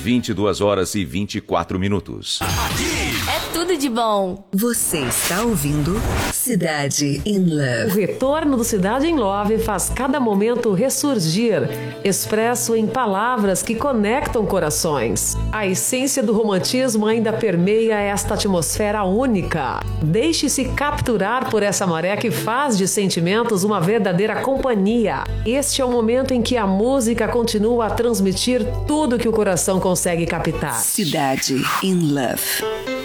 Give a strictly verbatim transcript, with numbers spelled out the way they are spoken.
vinte e duas horas e vinte e quatro minutos. É tudo de bom. Você está ouvindo Cidade in O Love. retorno do Cidade in Love faz cada momento ressurgir, expresso em palavras que conectam corações. A essência do romantismo ainda permeia esta atmosfera única. Deixe-se capturar por essa maré que faz de sentimentos uma verdadeira companhia. Este é o momento em que a música continua a transmitir tudo que o coração consegue captar. Cidade in Love.